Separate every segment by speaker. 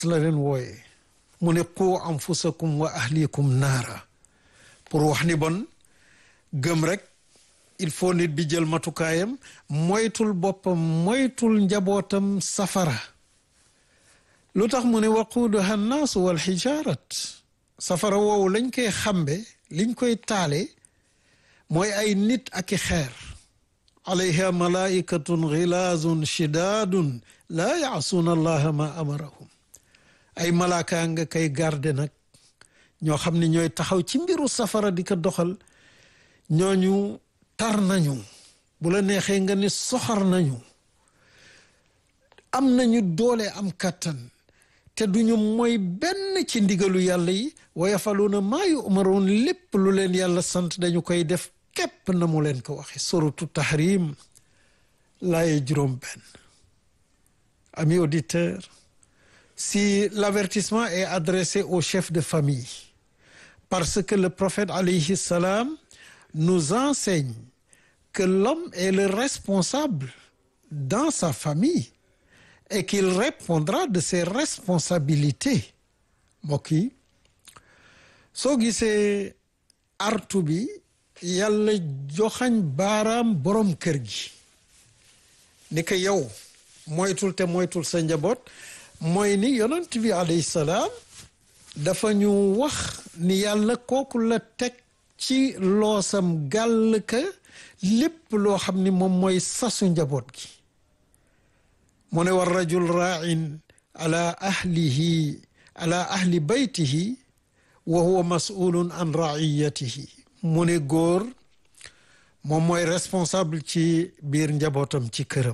Speaker 1: la leen wooye mu ne qu anfusakum wa ahlikum naara pour wax ni bon gëm rek il faut nit bi jël matukaayam moytul boppam moytul njabootam safara lu tax mu ne waquuduha nnaasu wal xijaarat safara woowu lañ koy xambe liñ koy taale mooy ay nit ak i xeer alayha malaikatun gilaazun shidaadun laa yaasuuna allaha ma amarahum ay malaaka nga kay garde nag ñoo xam ne ñooy taxaw ci mbiru safara di ko doxal ñooñu tar nañu bu la neexee nga ni soxar nañu am nañu doole am kàttan te duñu mooy benn ci ndigalu yàlla yi wa yafaluuna maa yu'maruun lépp lu leen yàlla sant dañu koy def képp na mu leen ko waxe suratu tahrim laaye juróom benn amis auditeurs si l'avertissement est adressé au chef de famille parce que le prophète alayhi salam nous enseigne que l'homme est le responsable dans sa famille et qu'il répondra de ses responsabilités mbokk yi soo gisee artu bi yàlla joxañ baaraam borom kër gi ni ko yow moytul te moytul sa njaboot mooy ni yonent bi alayhi salaam dafa ñu wax ni yàlla kooku la teg ci loosam gàll ka lépp loo xam ni moom mooy sasu njaboot gi mu ne war rajul ra'in ala ahli baytihi wa huwa mas'ulun an ra'iyatihi mu ne góor moom mooy responsable ci biir njabootam ci këram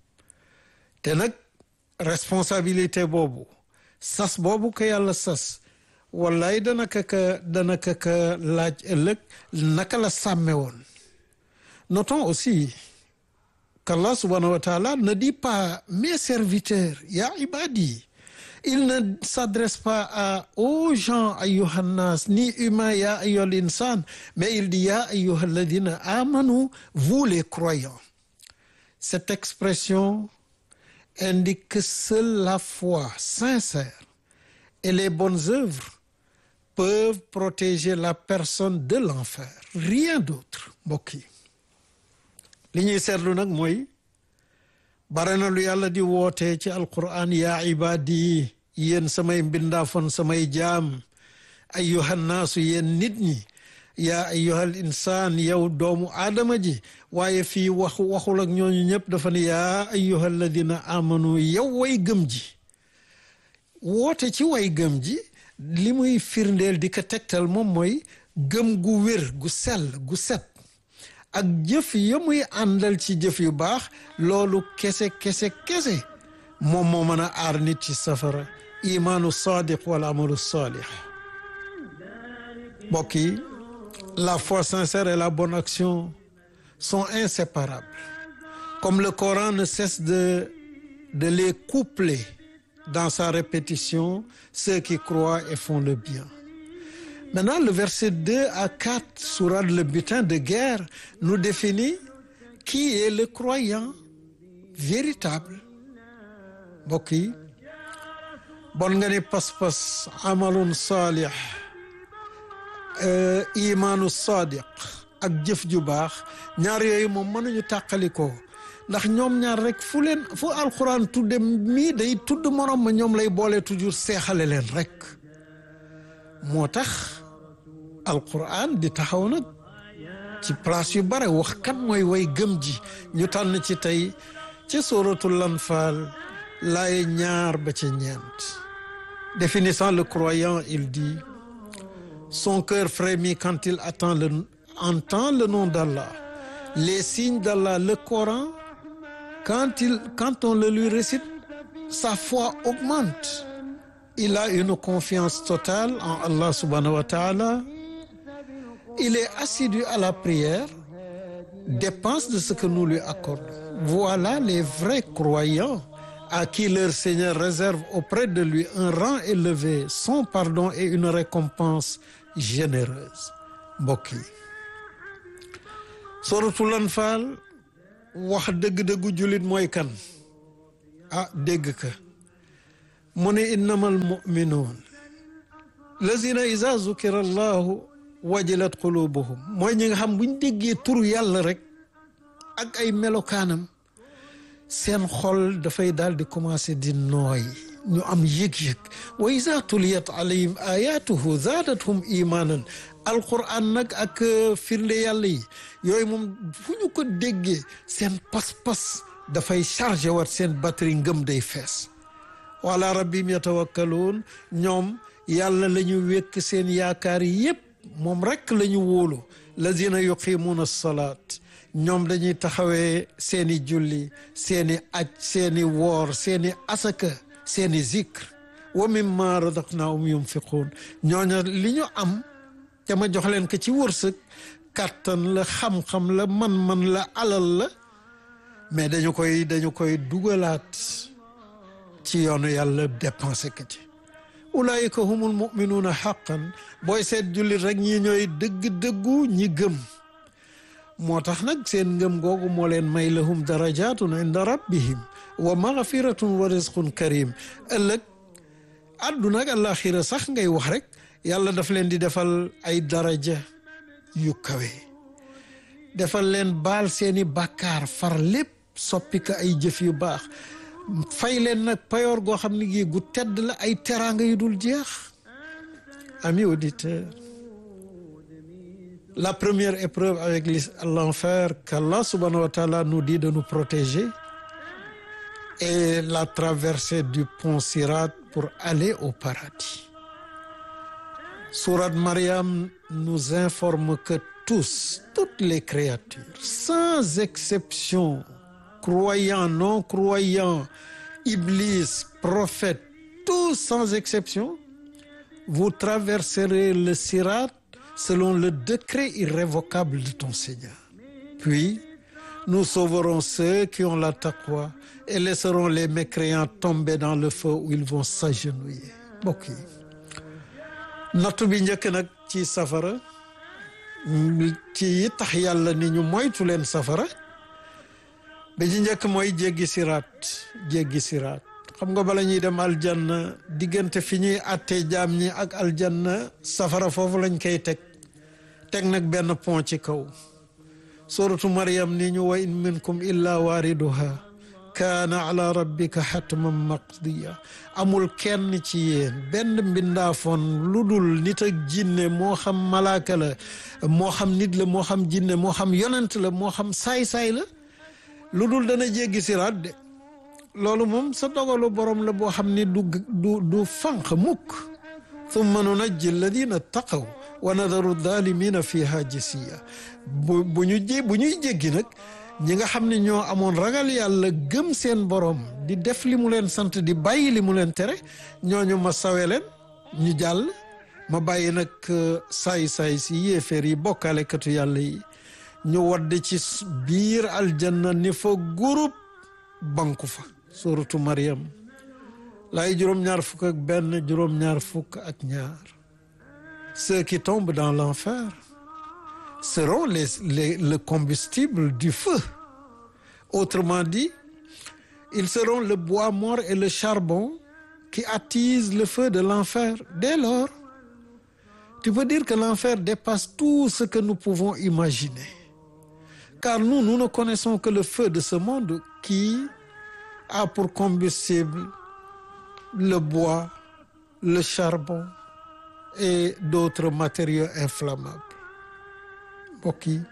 Speaker 1: te nag responsabilité boobu sas boobu ko yàlla sas wallaay dana ka laaj ëllëg naka la sàmme woon notons aussi qu'Allah subhanahu wa ta'ala ne dit pas mes serviteurs ya ibadi. Il ne s'adresse pas aux gens ayyuhannas ni humains ya ayyuhal insan, mais il dit ya ayyuhalladhina amanu, vous les croyants. Cette expression indique que seule la foi sincère et les bonnes œuvres peuvent protéger la personne de l'enfer, rien d'autre. Mbokk yi li ñuy seetlu nag mooy bare na lu yàlla di woote ci alquran yaa ibaadi yéen samay mbindaafon samay jaam ayyuhannaasu yéen nit ñi yaa ayyuhal insaan yow doomu aadama ji waaye fii waxul ak ñooñu ñëpp dafa ne yaa ayyuhal ladina amanu yow way gëm ji woote ci way gëm ji li muy firndeel di ko tegtal moom mooy gëm gu wér gu sell gu set ak jëf ya muy àndal ci jëf yu baax loolu kese moom moo mën a aar nit ci safara imaanu sadiq wal amalu salih mbokk yi la foi sincère et la bonne action sont inséparables comme le Coran ne cesse de les coupler dans sa répétition ceux qui croient et font le bien. Maintenant, le verset 2 à 4, sourate le butin de guerre, nous définit qui est le croyant véritable. Mbokk yi bon nga ne pas-pas amalun salih imaanu sadiq ak jëf ju baax ñaar yooyu moom mënuñu tàqalikoo ndax ñoom ñaar rek fu alxuraan tudde mii day tudd morom ma ñoom lay boole toujours seexale leen rek moo tax alquran di taxaw nag ci place yu bare wax kan mooy way gëm ji ñu tànn ci tey ci suratul Anfal laaye 2 ba ca 4 définissant le croyant il dit son cœur frémit quand il entend le nom d'Allah, les signes d'Allah, le Coran. Quand on le lui récite, sa foi augmente. Il a une confiance totale en Allah subhanahu wa ta'ala. Il est assidu à la prière, dépense de ce que nous lui accordons. Voilà les vrais croyants à qui leur Seigneur réserve auprès de lui un rang élevé, son pardon et une récompense généreuse. Mbokk yi suratul Anfal wax dëgg-dëggu jullit mooy kan dégg ka mu ne innama almuminuun lazina iza zukira allahu wajilat qulubuhum mooy ñi nga xam buñ déggee turu yàlla rek ak ay melokaanam seen xol dafay daal di commencé di nooy ñu am yëg-yëg wa iza tuliyat alayhim ayatuhu zaadathum imanan alquran nag ak firnde yàlla yi yooyu moom fu ñu ko déggee seen pas-pas dafay chargé wat seen batterie ngëm day fees wa ala rabbihim yatawakkaluun ñoom yàlla la ñu wékk seen yaakaar yépp moom rekk la ñu wóolu lazina yuqimuuna as-salaat ñoom dañuy taxawee seeni julli seeni aj seeni woor seeni asaka seeni zikr wa mimma razaqnaahum yunfiquun ñooña li ñu am ca ma jox leen ko ci wërsëg kàttan la xam-xam la man-man la alal la mais dañu koy dugalaat ci yoonu yàlla dépensé ko ci ulaayika humul muminuuna xaqan booy seet jullit rek ñi ñooy dëgg-dëggu ñi gëm moo tax nag seen ngëm googu moo leen may lahum darajatun inda rabbihim wa maghfiratun wa rizqun karim ëllëg àdduna ak àllaaxira sax ngay wax rek yàlla daf leen di defal ay daraja yu kawe defal leen baal seeni bàkkaar far lépp soppi ko ay jëf yu baax fay leen nag payoor goo xam ne gi gu tedd la ay teraanga yu dul jeex. Amis auditeurs, la première épreuve avec l'enfer qu'Allah subhanahu wa ta'ala nous dit de nous protéger est la traversée du pont Sirat pour aller au paradis. Sourate Maryam nous informe que tous, toutes les créatures, sans exception, croyants, non-croyants, Iblis, prophètes, tous sans exception, vous traverserez le Sirat selon le décret irrévocable de ton Seigneur. Puis, nous sauverons ceux qui ont la taqwa et laisserons les mécréants tomber dans le feu où ils vont s'agenouiller. Mbokk yi nattu bi njëkk nag ci safara ci tax yàlla ni ñu moytu leen safara ba ci njëkk mooy jéggi siraat xam nga bala ñuy dem aljanna diggante fi ñuy àttee jaam ñi ak aljanna safara foofu lañ koy teg nag benn pont ci kaw suratu Maryam ni ñu wa in minkum illa waariduha kaana ala rabbika hatman maqdiya amul kenn ci yéen benn mbindaafoon lu dul nit ak jinne moo xam malaaka la moo xam nit la moo xam jinne moo xam yonent la moo xam saay-saay la lu dul dana jéggi siraat de loolu moom sa dogalu borom la boo xam ni du fànq mukk thumma nunajji alladina taqaw wa nadaru dalimina fiha jisiya bu ñuy jéggi nag ñi nga xam ne ñoo amoon ragal yàlla gëm seen borom di def li mu leen sant di bàyyi li mu leen tere ñooñu ma sawe leen ñu jàll ma bàyyi nag saay-saay si yéeféer yi bokkaalekatu yàlla yi ñu wadde ci biir aljanna ni fa groupe banku fa suratu Maryam laay juróom-ñaar fukk ak benn juróom-ñaar fukk ak ñaar ceux qui tombent dans l'enfer seront le combustible du feu. Autrement dit, ils seront le bois mort et le charbon qui attisent le feu de l'enfer. Dès lors, tu peux dire que l'enfer dépasse tout ce que nous pouvons imaginer. Car nous ne connaissons que le feu de ce monde qui a pour combustible le bois, le charbon et d'autres matériaux inflammables. mbokk yi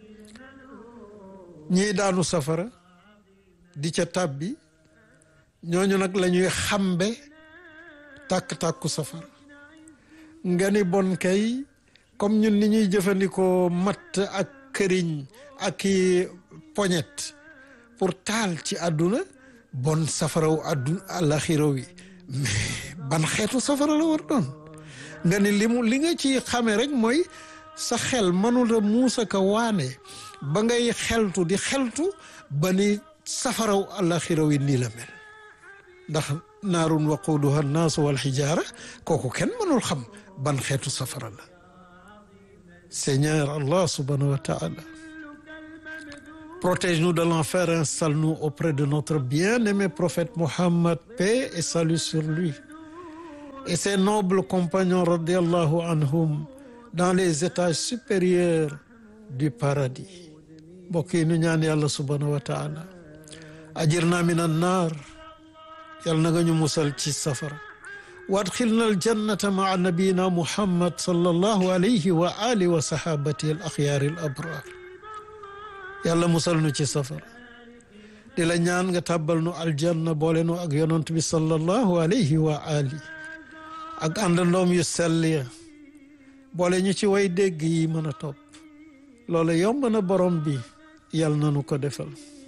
Speaker 1: ñii daanu safara di ca tàbbi ñooñu nag la ñuy xambe tàkk-tàkku safara nga ni bon kay comme ñun ni ñuy jëfandikoo matt ak këriñ ak i poñet pour taal ci àdduna bon safaraw àllaxira wi mais ban xeetu safara la war doon nga ni li nga ci xame rek mooy sa xel mënula muusa ka waane ba ngay xeltu di xeltu ba ni safaraw àllaxira wi nii la mel ndax naarun waquuduha annaasu wal xijaara kooku kenn mënul xam ban xeetu safara la. Seigneur Allah subhanahu wa ta'ala, Protège-nous de l'enfer et installe-nous auprès de notre bien-aimé prophète Mohammed, paix et salut sur lui, et ses nobles compagnons radiallahu anhum dans les étages supérieurs du paradis. Mbokk yi nu ñaan yàlla subhanahu wa taala ajirna min annar, yàlla na nga ñu musal ci safara, wa adxilna aljannata maa nabiyina Muhammad sallallahu alayhi wa alihi wa sahabatihi al axyaari al abrar. yàlla musal nu ci safara, di la ñaan nga tàbbal nu aljanna boole nu ak yonent bi sallallahu alayhi wa ali ak àndandoom yu sell ya, boole ñu ci way dégg yi mën a topp. loolu yomb na borom bi, yàlla na nu ko defal.